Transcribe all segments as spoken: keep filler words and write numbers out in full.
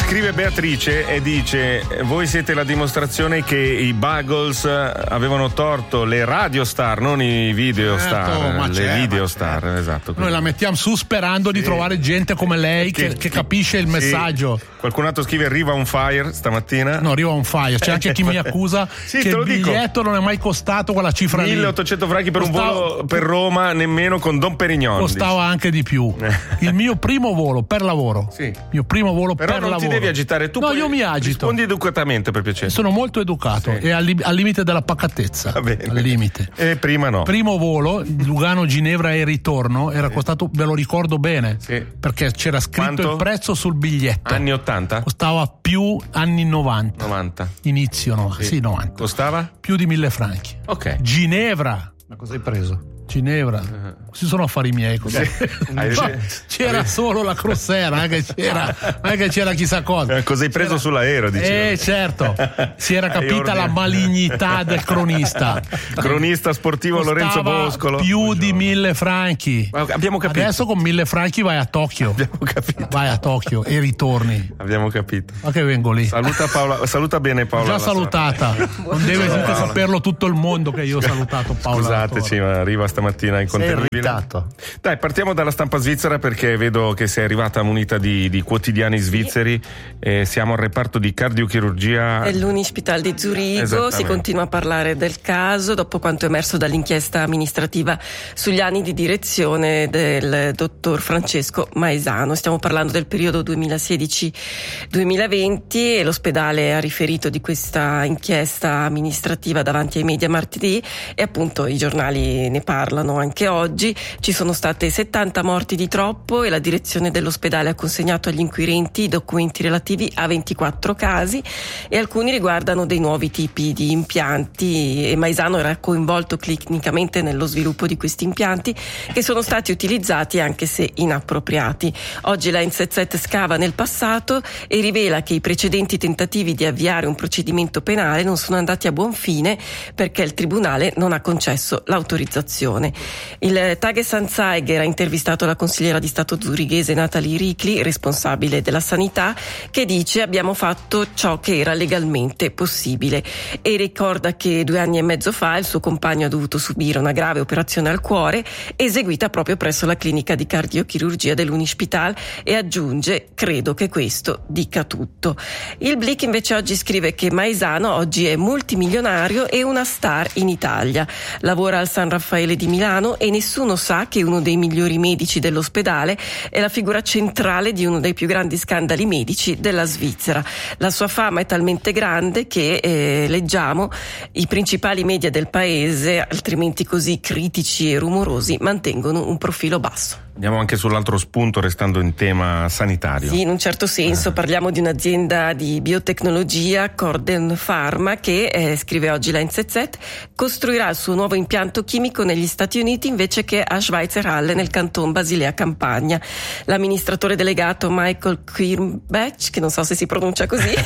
Scrive Beatrice e dice: voi siete la dimostrazione che i Buggles avevano torto, le radio star, non i video star, certo, ma le c'è, video ma star, c'è. esatto. Noi la mettiamo su sperando sì. di trovare gente come lei che, che, che capisce il sì. messaggio. Qualcun altro scrive Riva on fire stamattina. No, Riva on fire. C'è anche chi mi accusa sì, che il biglietto dico. non è mai costato quella cifra lì. milleottocento franchi per costava, un volo per Roma, nemmeno con Don Perignon. Costava dice. anche di più. Il mio primo volo per lavoro. Sì. Il mio primo volo Però per non lavoro. ti devi agitare tu. No, io mi agito. Rispondi educatamente, per piacere. Sono molto educato sì. e al, li- al limite della pacatezza. Va bene. Al limite. E prima no. Primo volo, Lugano-Ginevra e ritorno, era sì. costato, ve lo ricordo bene, sì. perché c'era scritto Quanto? il prezzo sul biglietto. Anni ottanta? Costava più anni novanta. novanta. Inizio novanta. Sì. sì, novanta. Costava? Più di mille franchi. Ok. Ginevra. Ma cosa hai preso? Ginevra, uh-huh. questi sono affari miei così. No, c'era Hai... solo la crociera, non è che c'era, non è che c'era chissà cosa. Cosa hai preso c'era... sull'aereo? Dicevo. Eh certo, si era capita la malignità del cronista. Cronista sportivo Costava Lorenzo Boscolo. Più Buongiorno. di mille franchi. Ma abbiamo capito. Adesso con mille franchi vai a Tokyo. Abbiamo capito. Vai a Tokyo e ritorni. Abbiamo capito. Ma che vengo lì. Saluta Paola, saluta bene Paola. Ho già salutata. Non deve Paola. saperlo tutto il mondo che io ho salutato Paola. Scusateci, ma arriva stamattina incontenibile. Dai, partiamo dalla stampa svizzera perché vedo che sei arrivata munita di, di quotidiani svizzeri e siamo al reparto di cardiochirurgia dell'Unispital di Zurigo. Si continua a parlare del caso dopo quanto emerso dall'inchiesta amministrativa sugli anni di direzione del dottor Francesco Maesano. Stiamo parlando del periodo duemilasedici duemilaventi e l'ospedale ha riferito di questa inchiesta amministrativa davanti ai media martedì e appunto i giornali ne parlano anche oggi. Ci sono state settanta morti di troppo e la direzione dell'ospedale ha consegnato agli inquirenti i documenti relativi a ventiquattro casi e alcuni riguardano dei nuovi tipi di impianti e Maesano era coinvolto clinicamente nello sviluppo di questi impianti che sono stati utilizzati anche se inappropriati. Oggi la N Z Z scava nel passato e rivela che i precedenti tentativi di avviare un procedimento penale non sono andati a buon fine perché il tribunale non ha concesso l'autorizzazione. Il Tagesanzeiger ha intervistato la consigliera di Stato zurighese Natalie Ricli, responsabile della sanità, che dice abbiamo fatto ciò che era legalmente possibile e ricorda che due anni e mezzo fa il suo compagno ha dovuto subire una grave operazione al cuore eseguita proprio presso la clinica di cardiochirurgia dell'Unispital e aggiunge credo che questo dica tutto. Il Blick invece oggi scrive che Maesano oggi è multimilionario e una star in Italia. Lavora al San Raffaele di Milano e nessuno sa che uno dei migliori medici dell'ospedale è la figura centrale di uno dei più grandi scandali medici della Svizzera. La sua fama è talmente grande che eh, leggiamo i principali media del paese, altrimenti così critici e rumorosi, mantengono un profilo basso. Andiamo anche sull'altro spunto restando in tema sanitario. Sì, in un certo senso, parliamo di un'azienda di biotecnologia, Corden Pharma, che eh, scrive oggi la N Z Z, costruirà il suo nuovo impianto chimico negli Stati Uniti invece che a Schweizerhalle nel canton Basilea Campagna. L'amministratore delegato Michael Quirnbach, che non so se si pronuncia così,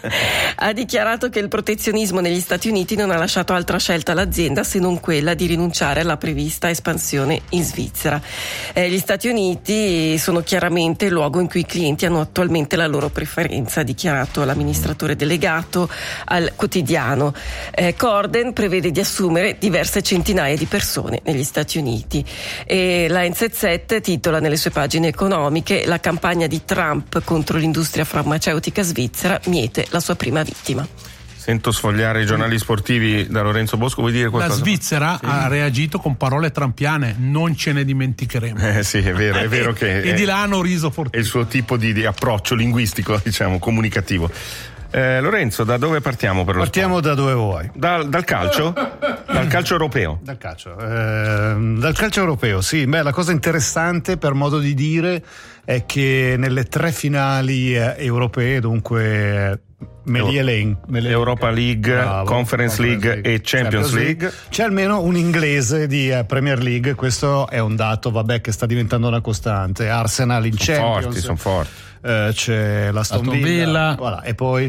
ha dichiarato che il protezionismo negli Stati Uniti non ha lasciato altra scelta all'azienda se non quella di rinunciare alla prevista espansione in Svizzera. Eh, gli Stati Uniti sono chiaramente il luogo in cui i clienti hanno attualmente la loro preferenza, ha dichiarato l'amministratore delegato al quotidiano. Eh, Corden prevede di assumere diverse centinaia di persone negli Stati Uniti e la N Z Z titola nelle sue pagine economiche la campagna di Trump contro l'industria farmaceutica svizzera miete la sua prima vittima. Sento sfogliare i giornali sportivi da Lorenzo Bosco, vuoi dire qualcosa? La Svizzera sì. ha reagito con parole trampiane, non ce ne dimenticheremo. Eh sì, è vero, è vero che... e è, di là hanno riso fortissimo. È il suo tipo di, di approccio linguistico, diciamo, comunicativo. Eh, Lorenzo, da dove partiamo per lo Partiamo sport? da dove vuoi. Dal, dal calcio? Dal calcio europeo? Dal calcio. Eh, dal calcio europeo, sì. Beh, la cosa interessante, per modo di dire, è che nelle tre finali eh, europee, dunque... Me li elen- me li Europa League, Bravo, Conference, Conference League, League e Champions, Champions League. League c'è almeno un inglese di eh, Premier League, questo è un dato, vabbè, che sta diventando una costante. Arsenal in sono Champions, forti, sono forti. Eh, c'è la Aston Villa, Villa. Voilà. E poi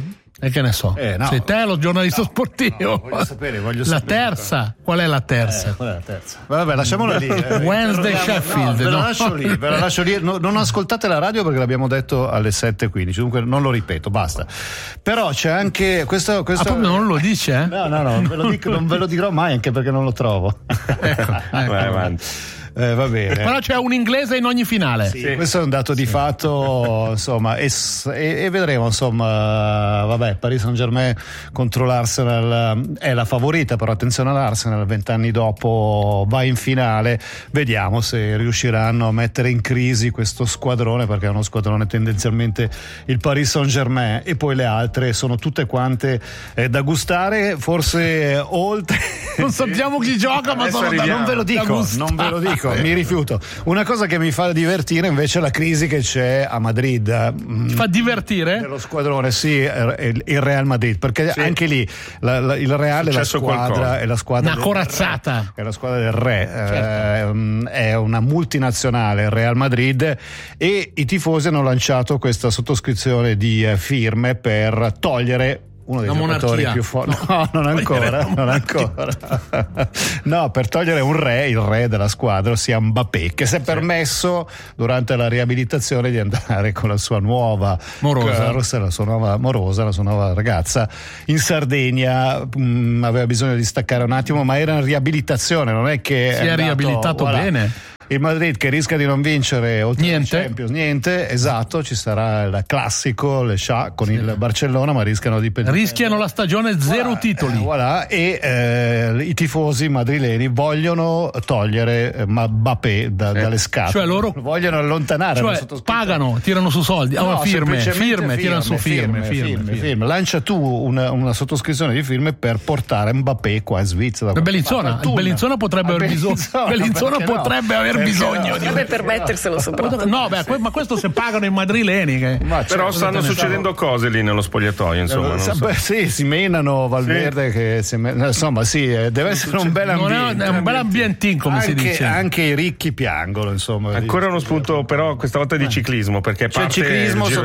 E che ne so, eh, no. sei te lo giornalista no, sportivo? No, voglio sapere, voglio la sapere. terza, qual è la terza? Eh, qual è la terza? Vabbè, lasciamola lì. Eh. Wednesday Sheffield. No, ve la no? lascio lì, ve la lascio lì. No, non ascoltate la radio perché l'abbiamo detto alle sette e quindici, dunque non lo ripeto, basta. Però c'è anche questo. questo... Ah, proprio non lo dice? Eh? No, no, no, non ve, lo dico, non ve lo dirò mai anche perché non lo trovo. ecco, ecco. Vai avanti. Eh, va bene. Però c'è un inglese in ogni finale. Sì, sì. Questo è un dato di sì. fatto, insomma, e, e, e vedremo, insomma, vabbè, Paris Saint-Germain contro l'Arsenal è la favorita, però attenzione all'Arsenal, vent'anni dopo va in finale, vediamo se riusciranno a mettere in crisi questo squadrone, perché è uno squadrone tendenzialmente il Paris Saint-Germain, e poi le altre sono tutte quante eh, da gustare, forse oltre... Non sappiamo chi gioca, ma sono da, non ve lo dico, non ve lo dico. Mi rifiuto. Una cosa che mi fa divertire invece è la crisi che c'è a Madrid. Ti fa divertire? Dello squadrone, sì, il Real Madrid, perché sì. anche lì la, la, il Real è la squadra, è la squadra una corazzata. È la squadra del re, certo. eh, è una multinazionale, il Real Madrid, e i tifosi hanno lanciato questa sottoscrizione di firme per togliere uno dei una giocatori monarchia. più forti. No, non ancora, non ancora. No, per togliere un re, il re della squadra, ossia Mbappé, che si è permesso durante la riabilitazione di andare con la sua nuova morosa, la sua nuova morosa, la sua nuova ragazza in Sardegna. Mh, aveva bisogno di staccare un attimo, ma era in riabilitazione, non è che si è, è andato, riabilitato voilà. bene. Il Madrid che rischia di non vincere oltre niente. ai Champions, niente, esatto, ci sarà il classico, le Scià con sì. il Barcellona, ma rischiano di perdere. Rischiano la stagione zero voilà, titoli. Eh, voilà, e eh, i tifosi madrileni vogliono togliere Mbappé da, eh. dalle scatole. Cioè loro vogliono allontanare, cioè pagano, tirano su soldi, no, oh, firme, firme, firme, tirano su firme, firme, firme, firme. firme. Lancia tu una, una sottoscrizione di firme per portare Mbappé qua in Svizzera. Bellinzona, Bellinzona potrebbe aver bisogno, Bellinzona potrebbe aver perché bisogno no? di per permetterselo soprattutto. No, beh, ma questo se pagano i madrileni che... ma però stanno succedendo so. cose lì nello spogliatoio, insomma. Eh, non so. Sì, si menano Valverde sì. che si men- insomma sì, deve essere un bel ambiente. È un bel ambientin, come anche, si dice. Anche i ricchi piangono, insomma. Ancora uno spunto però questa volta di ciclismo, perché cioè, parte il ciclismo il sono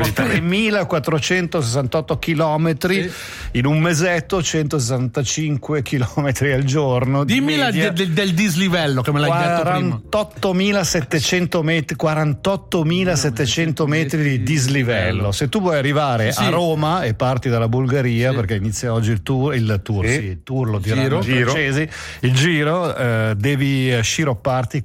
tremilaquattrocentosessantotto chilometri sì. in un mesetto, centosessantacinque chilometri al giorno. Dimmi la de- de- del dislivello che me l'hai detto prima. quarantottomilasettecento metri, quarantottomilasettecento metri di dislivello. Se tu vuoi arrivare sì. a Roma e parti dalla Bulgaria, sì. perché inizia oggi il tour, il tour, sì, sì il tour lo diranno i francesi, il giro, eh, devi sciropparti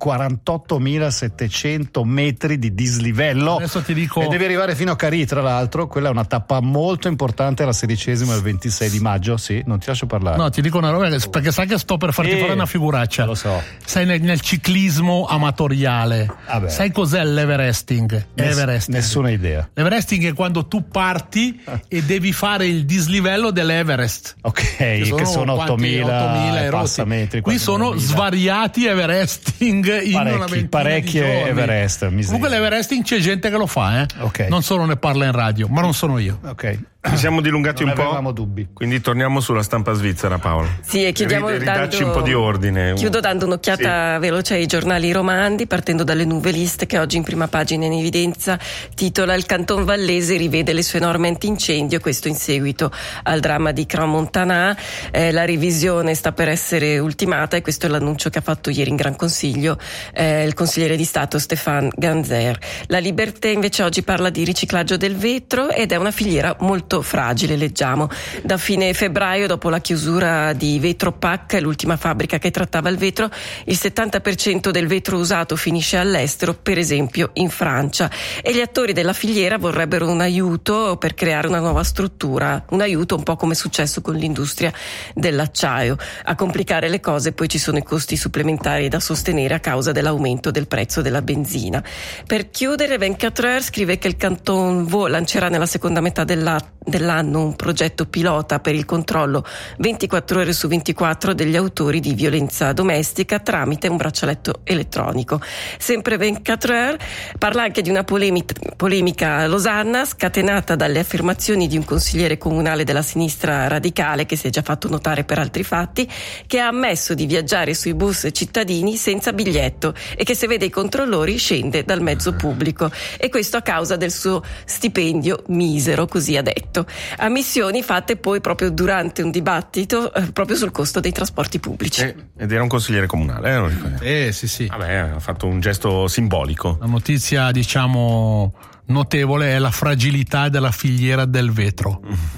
quarantottomilasettecento metri di dislivello. Adesso ti dico... e devi arrivare fino a Carì, tra l'altro, quella è una tappa molto importante, la sedicesima e il ventisei di maggio, sì, non ti lascio parlare. No, ti dico una roba, perché sai che sto per farti sì, fare una figuraccia. Lo so. Sei nel, nel ciclismo amatoriale. Vabbè. Sai cos'è l'Everesting? Ness- Everesting. Nessuna idea. L'Everesting è quando tu parti e devi fare il dislivello dell'Everest. Ok, che sono, che sono ottomila e passa metri. Qui sono novemila. Svariati Everesting in parecchi, una ventina parecchie di giorni. Everest. Miseria. Comunque l'Everesting c'è gente che lo fa, eh? Okay. Non solo ne parla in radio, ma non sono io. Ok. Ci siamo dilungati non un po'. avevamo dubbi. Quindi torniamo sulla stampa svizzera, Paolo. Sì, e chiudiamo Rid- ridacci dando, un po' di ordine. Chiudo dando un'occhiata sì. veloce ai giornali romandi, partendo dalle Nouvelliste, che oggi in prima pagina in evidenza titola: il Canton Vallese rivede le sue norme antincendio, questo in seguito al dramma di Crans-Montana. Eh, la revisione sta per essere ultimata e questo è l'annuncio che ha fatto ieri in Gran Consiglio eh, il consigliere di Stato Stéphane Ganzer. La Liberté invece oggi parla di riciclaggio del vetro ed è una filiera molto fragile, leggiamo. Da fine febbraio, dopo la chiusura di Vetropac, l'ultima fabbrica che trattava il vetro, il settanta per cento del vetro usato finisce all'estero, per esempio in Francia, e gli attori della filiera vorrebbero un aiuto per creare una nuova struttura, un aiuto un po' come è successo con l'industria dell'acciaio. A complicare le cose poi ci sono i costi supplementari da sostenere a causa dell'aumento del prezzo della benzina. Per chiudere, ventiquattro Heures scrive che il Canton Vaud lancerà nella seconda metà della dell'anno un progetto pilota per il controllo ventiquattro ore su ventiquattro degli autori di violenza domestica tramite un braccialetto elettronico. Sempre ventiquattro Heures parla anche di una polemica, polemica a Losanna scatenata dalle affermazioni di un consigliere comunale della sinistra radicale, che si è già fatto notare per altri fatti, che ha ammesso di viaggiare sui bus cittadini senza biglietto e che se vede i controllori scende dal mezzo pubblico, e questo a causa del suo stipendio misero, così ha detto. rispetto a missioni fatte poi proprio durante un dibattito eh, proprio sul costo dei trasporti pubblici. Eh, ed era un consigliere comunale, eh, lo ricordo. Eh sì sì. Vabbè, ha fatto un gesto simbolico. La notizia, diciamo, notevole è la fragilità della filiera del vetro.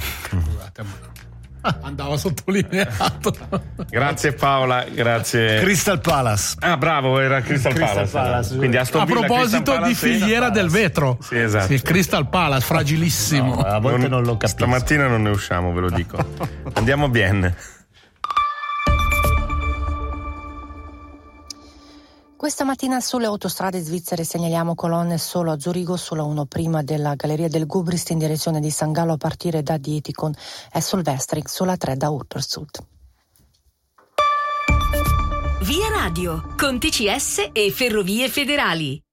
Andava sottolineato. Grazie Paola, grazie. Crystal Palace. Ah, bravo, era Crystal, Crystal Palace. Palace. Quindi Aston a Villa, proposito Palace, di filiera del vetro. Sì, esatto. Sì, Crystal Palace, fragilissimo. No, a volte non, non lo capisco. Stamattina non ne usciamo, ve lo dico. Andiamo bien. Questa mattina sulle autostrade svizzere segnaliamo colonne solo a Zurigo, solo uno prima della Galleria del Gubrist in direzione di San Gallo a partire da Dietikon e sul Vestring sulla tre da Urtersud. Via Radio, con T C S e Ferrovie Federali.